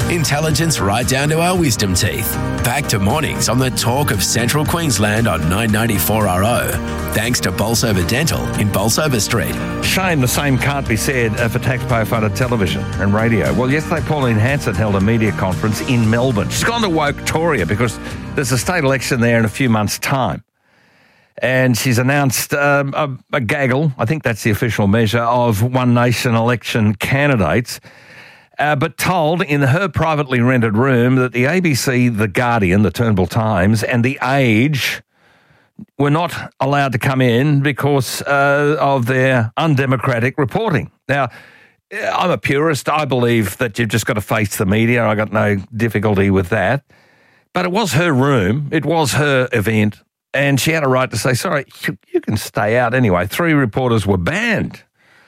Intelligence right down to our wisdom teeth. Back to mornings on the talk of Central Queensland on 994RO. Thanks to Bolsover Dental in Bolsover Street. Shame the same can't be said for taxpayer-funded television and radio. Well, yesterday Pauline Hanson held a media conference in Melbourne. She's gone to Woketoria because there's a state election there in a few months' time. And she's announced a gaggle, I think that's the official measure, of One Nation election candidates. But told in her privately rented room that the ABC, The Guardian, the Turnbull Times, and The Age were not allowed to come in because of their undemocratic reporting. Now, I'm a purist. I believe that you've just got to face the media. I got no difficulty with that. But it was her room. It was her event. And she had a right to say, sorry, you can stay out anyway. 3 reporters were banned.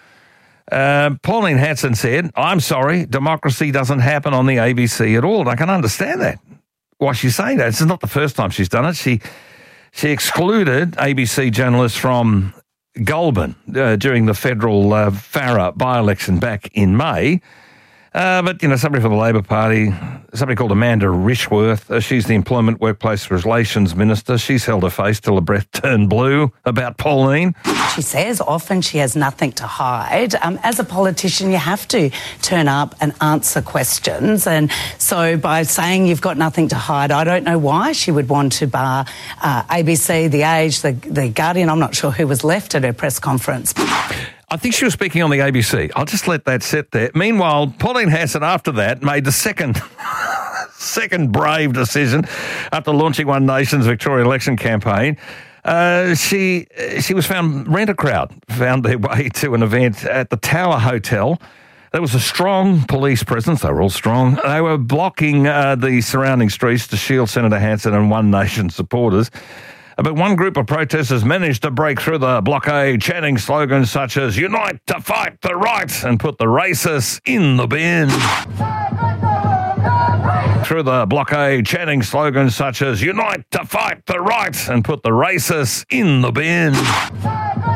Pauline Hanson said, I'm sorry, democracy doesn't happen on the ABC at all. And I can understand that, why she's saying that. This is not the first time she's done it. She excluded ABC journalists from Goulburn during the federal Farah by-election back in May. But, somebody from the Labor Party, somebody called Amanda Rishworth, she's the Employment Workplace Relations Minister. She's held her face till the breath turned blue about Pauline. She says often she has nothing to hide. As a politician, you have to turn up and answer questions. And so by saying you've got nothing to hide, I don't know why she would want to bar ABC, The Age, The Guardian. I'm not sure who was left at her press conference. I think she was speaking on the ABC. I'll just let that sit there. Meanwhile, Pauline Hanson, after that, made the second brave decision after launching One Nation's Victoria election campaign. She was rent a crowd found their way to an event at the Tower Hotel. There was a strong police presence. They were all strong. They were blocking the surrounding streets to shield Senator Hanson and One Nation supporters. But one group of protesters managed to break through the blockade, chanting slogans such as "Unite to fight the right" and "Put the racists in the bin." Through the blockade, chanting slogans such as "Unite to fight the right" and "Put the racists in the bin."